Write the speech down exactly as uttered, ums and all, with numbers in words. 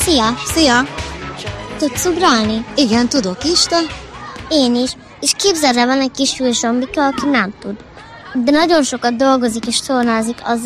Szia! Szia! Tudsz ugrálni? Igen, tudok is, te? Én is. És képzeld el, van egy kis hűs Ambika, aki nem tud. De nagyon sokat dolgozik és tornázik azért,